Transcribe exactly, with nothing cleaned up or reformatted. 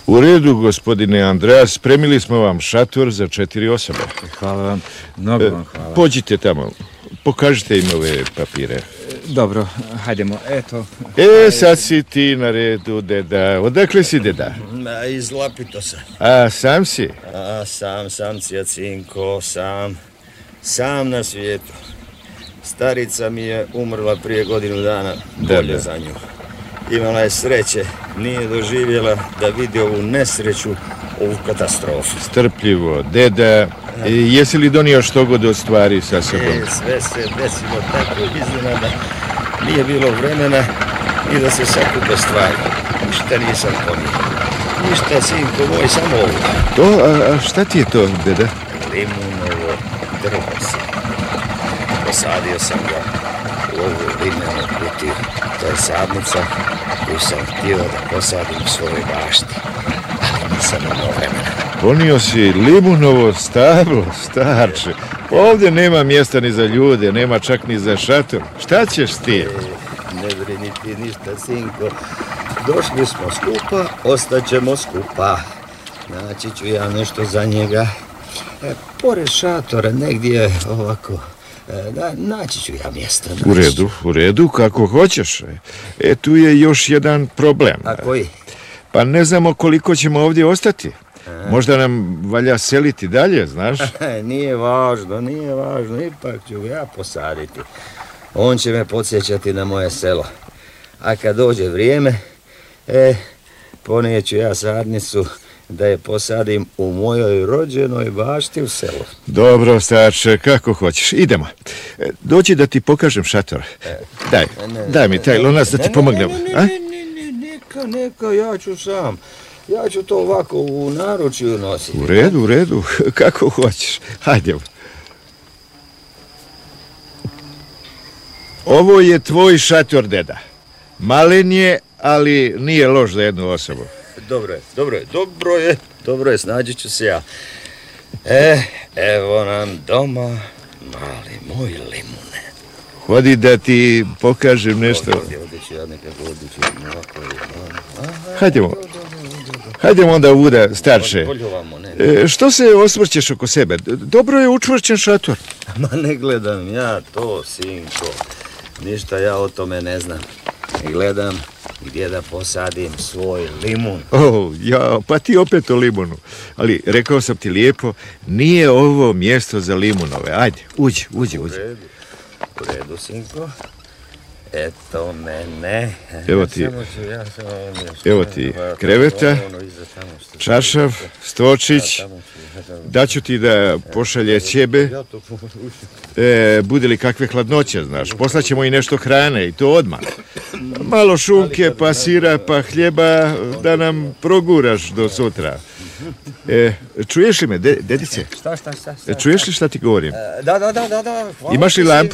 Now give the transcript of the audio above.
U redu, gospodine Andreas, spremili smo vam šator za četiri osobe. Hvala vam, mnogo vam hvala. Pođite tamo, pokažite im ove papire. Dobro, hajdemo, eto. E, sad si ti na redu, deda. Odakle si, deda? Ma, iz Lapitosa. A, sam si? A, sam, sam, cijacinko, sam. Sam na svijetu. Starica mi je umrla prije godinu dana, bolje za nju. Imala je sreće, nije doživjela da vidi ovu nesreću, ovu katastrofu. Strpljivo, deda. E, jesi li donio što god od stvari sa sobom? E, sve se desilo tako iznenada. Nije bilo vremena ni da se sakupe stvari. Ništa nisam ponio. Ništa, sinko moj, samo ovo. To, a, a šta ti je to, deda? Limunovo drvo sam. Posadio sam ga u ovu limenu kutiju. To je sadnica koju sam htio da posadim u svojoj bašti. Ali nisam imao vremena. Ponio si limunovo stablo, starče. Ovdje nema mjesta ni za ljude, nema čak ni za šator. Šta ćeš ti? E, ne brini ti ništa, sinko. Došli smo skupa, ostaćemo skupa. Naći ću ja nešto za njega. E, pored šatora, negdje ovako... E, da, naći ću ja mjesto. Naći. U redu, u redu, kako hoćeš. E, tu je još jedan problem. A koji? Pa ne znamo koliko ćemo ovdje ostati. Možda nam valja seliti dalje, znaš? Nije važno, nije važno, ipak ću ja posaditi. On će me podsjećati na moje selo. A kad dođe vrijeme, e, ponijeću ja sadnicu da je posadim u mojoj rođenoj bašti u selu. Dobro, starče, kako hoćeš. Idemo. E, dođi da ti pokažem šator. Daj, ne, daj mi taj lonac da ti pomognem. Ne, ne, ne, ne, ne, neka, neka, ja ću sam. Ja ću to ovako u naručju nositi. U redu, u redu, kako hoćeš. Hajde. Ovo je tvoj šator, deda. Malen je, ali nije loš za jednu osobu. Dobro je, dobro je, dobro je, dobro je, snađit ću se ja. E, evo nam doma, mali moj limune. Hodi da ti pokažem nešto. Ovdje, ovdje ću ja nekako odličiti ovako. Hajdemo. Hajdemo onda uvuda, starče. E, što se osvrćeš oko sebe? Dobro je učvršćen šator. Ma ne gledam ja to, sinko. Ništa ja o tome ne znam. Gledam gdje da posadim svoj limun. Oh, ja, pa ti opet o limunu. Ali rekao sam ti lijepo, nije ovo mjesto za limunove. Ajde, uđi, uđi, uđi. U redu, u redu, sinko. Eto mene. Evo ti, evo ti kreveta, čaršav, stočić. Daću ti da pošalje ćebe. E, bude li kakve hladnoće, znaš. Poslaćemo i nešto hrane i to odmah. Malo šunke, pa sira, pa hljeba, da nam proguraš do sutra. E, čuješ li me, de, dedice? Šta, šta, šta, šta? Čuješ li šta ti govorim? Da, da, da, da, da. Imaš li lampu?